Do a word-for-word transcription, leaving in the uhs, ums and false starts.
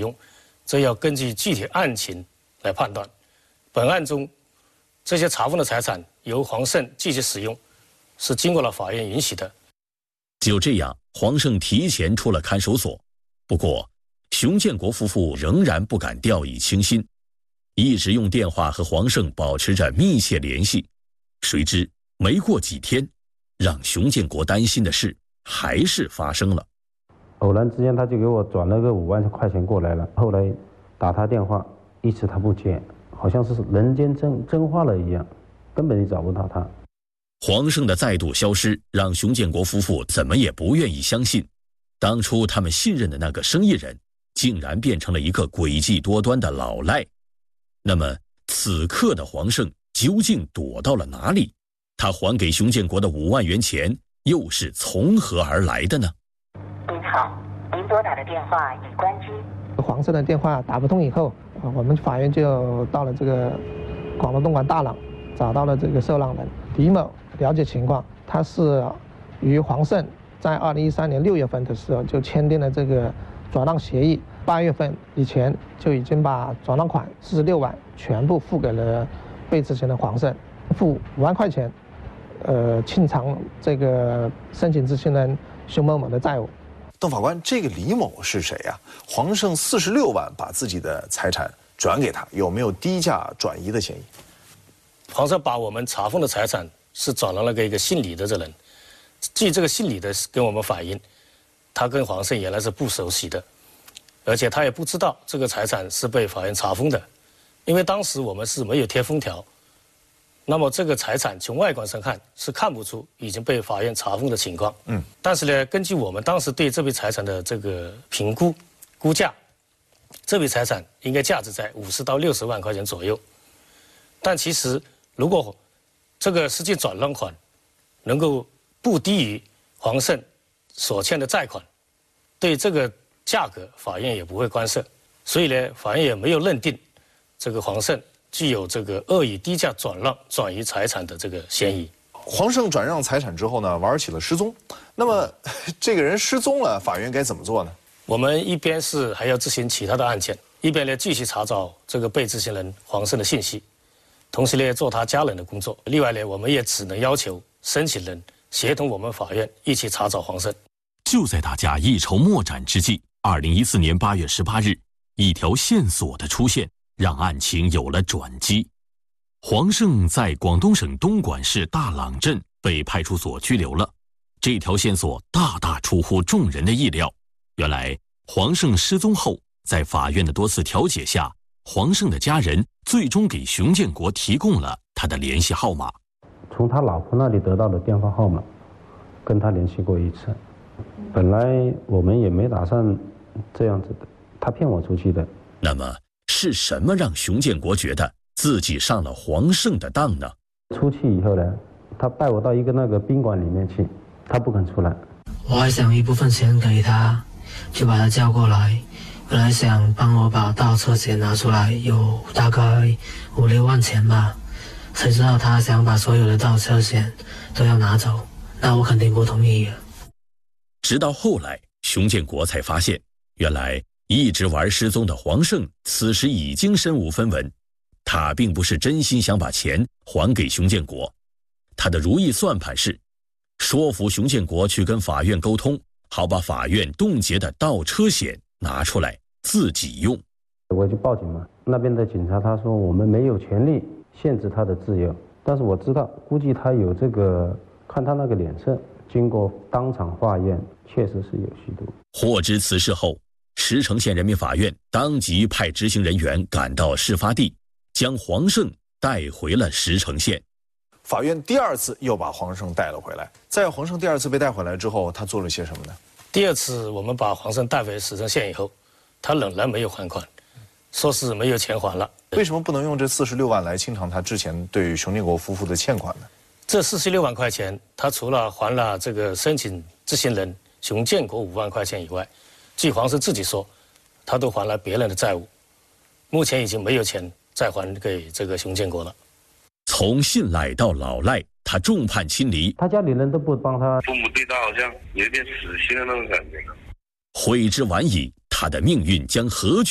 用，这要根据具体案情来判断。本案中，这些查封的财产由黄胜继续使用，是经过了法院允许的。 就这样，黄胜提前出了看守所。不过，熊建国夫妇仍然不敢掉以轻心，一直用电话和黄胜保持着密切联系。谁知没过几天，让熊建国担心的事还是发生了。 偶然之间，他就给我转了个五万块钱过来了。后来打他电话，一直他不接，好像是人间蒸蒸发了一样，根本就找不到他。 黄胜的再度消失，让熊建国夫妇怎么也不愿意相信，当初他们信任的那个生意人，竟然变成了一个诡计多端的老赖。那么，此刻的黄胜究竟躲到了哪里？他还给熊建国的五万元钱，又是从何而来的呢？ 您好，您拨打的电话已关机。 黄胜的电话打不通以后，我们法院就到了这个广东东莞大朗，找到了这个受让人李某，了解情况，他是与黄胜在二零一三年六月份的时候就签订了这个转让协议，八月份以前就已经把转让款四十六万全部付给了被执行的黄胜，付五万块钱，呃，清偿这个申请执行人熊某某的债务。 邓法官，这个李某是谁呀、啊？黄胜四十六万把自己的财产转给他，有没有低价转移的嫌疑？ 黄胜把我们查封的财产是转让了给一个姓李的这人，据这个姓李的跟我们反映，他跟黄胜原来是不熟悉的，而且他也不知道这个财产是被法院查封的，因为当时我们是没有贴封条。那么这个财产从外观上看是看不出已经被法院查封的情况。嗯，但是呢，根据我们当时对这笔财产的这个评估估价，这笔财产应该价值在五十到六十万块钱左右。但其实如果这个实际转让款能够不低于黄胜所欠的债款，对这个价格法院也不会干涉。所以呢，法院也没有认定这个黄胜具有这个恶意低价转让转移财产的这个嫌疑。 黄胜转让财产之后呢，玩起了失踪。那么这个人失踪了，法院该怎么做呢？ 我们一边是还要执行其他的案件，一边呢继续查找这个被执行人黄胜的信息，同时呢做他家人的工作。另外呢，我们也只能要求申请人协同我们法院一起查找黄胜。 就在大家一筹莫展之际，二零一四年八月十八日，一条线索的出现让案情有了转机。黄胜在广东省东莞市大朗镇被派出所拘留了。这条线索大大出乎众人的意料。原来，黄胜失踪后，在法院的多次调解下，黄胜的家人最终给熊建国提供了他的联系号码。 从他老婆那里得到的电话号码，跟他联系过一次。本来我们也没打算这样子的，他骗我出去的。 那么是什么让熊建国觉得自己上了黄胜的当呢？ 出去以后呢，他带我到一个那个宾馆里面去，他不肯出来。 我还想一部分钱给他，就把他叫过来。本来想帮我把倒车险拿出来，有大概五六万钱吧。谁知道他想把所有的倒车险都要拿走，那我肯定不同意啊。 直到后来，熊建国才发现，原来一直玩失踪的黄胜此时已经身无分文。他并不是真心想把钱还给熊建国，他的如意算盘是说服熊建国去跟法院沟通，好把法院冻结的倒车险拿出来自己用。 我就报警嘛，那边的警察他说我们没有权利限制他的自由，但是我知道估计他有这个，看他那个脸色，经过当场化验确实是有吸毒。 获知此事后，石城县人民法院当即派执行人员赶到事发地，将黄胜带回了石城县。 法院第二次又把黄胜带了回来。在黄胜第二次被带回来之后，他做了些什么呢？ 第二次我们把黄胜带回石城县以后，他仍然没有还款，说是没有钱还了。 为什么不能用这四十六万来清偿他之前对熊建国夫妇的欠款呢？ 这四十六万块钱，他除了还了这个申请执行人熊建国五万块钱以外，据黄胜自己说，他都还了别人的债务，目前已经没有钱再还给这个熊建国了。 从信赖到老赖，他众叛亲离， 他家里人都不帮他， 父母对他好像有一点死心的那种感觉。 悔之晚矣，他的命运将何去